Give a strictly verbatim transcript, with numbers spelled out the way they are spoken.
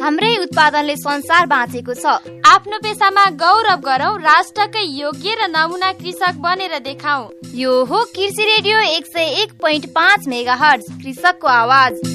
हाम्रै उत्पादनले संसार बाँचेको छ। आफ्नो पेशामा गौरव गरौँ, राष्ट्रकै योग्य र नमुना कृषक बनेर देखाऊ। यो हो कृषि रेडियो एक सय एक पोइन्ट पाँच मेगा हर्ज, कृषकको आवाज।